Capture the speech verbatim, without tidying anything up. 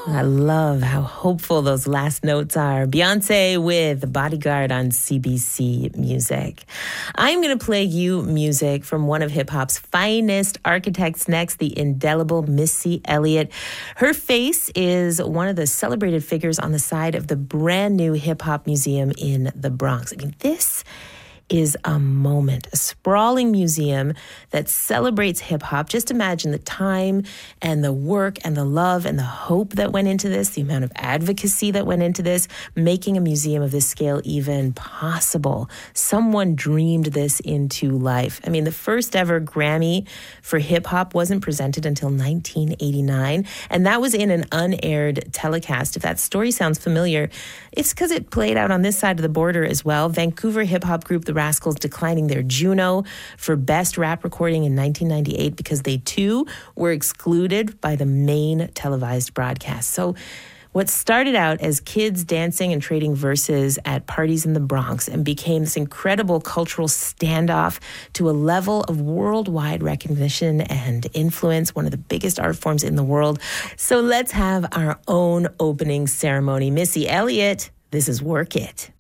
I love how hopeful those last notes are. Beyonce with Bodyguard on C B C Music. I'm going to play you music from one of hip-hop's finest architects next, the indelible Missy Elliott. Her face is one of the celebrated figures on the side of the brand new hip-hop museum in the Bronx. I mean, this is a moment, a sprawling museum that celebrates hip-hop. Just imagine the time and the work and the love and the hope that went into this, the amount of advocacy that went into this, making a museum of this scale even possible. Someone dreamed this into life. I mean, the first ever Grammy for hip-hop wasn't presented until nineteen eighty-nine, and that was in an unaired telecast. If that story sounds familiar, it's because it played out on this side of the border as well. Vancouver hip-hop group The Rascals declining their Juno for Best Rap Recording in nineteen ninety-eight because they too were excluded by the main televised broadcast. So what started out as kids dancing and trading verses at parties in the Bronx and became this incredible cultural standoff to a level of worldwide recognition and influence, one of the biggest art forms in the world. So let's have our own opening ceremony. Missy Elliott, this is Work It.